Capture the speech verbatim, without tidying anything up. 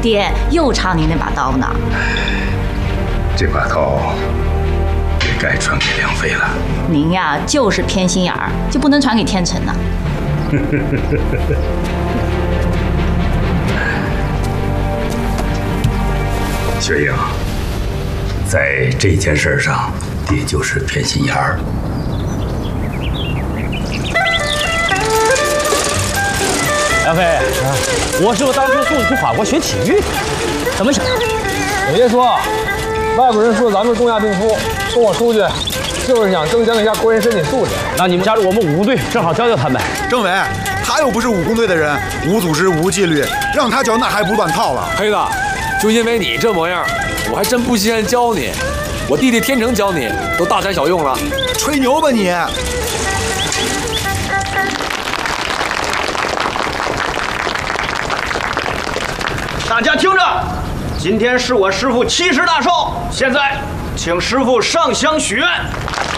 爹又差您那把刀呢。 这把刀也该传给梁妃了。 您呀，就是偏心眼儿，就不能传给天成呢？ 雪英，在这件事上，爹就是偏心眼儿。 梁飞，我师傅当初送你去法国学体育，怎么想的？ 我爷说，外国人说咱们东亚病夫，送我出去，就是想增强一下国人身体素质。 那你们加入我们武工队，正好教教他们。 政委，他又不是武工队的人，无组织无纪律，让他教那还不乱套了。 黑子，就因为你这模样，我还真不稀罕教你。我弟弟天成教你，都大材小用了。 吹牛吧你！ 大家听着，今天是我师傅七十大寿，现在请师傅上香许愿。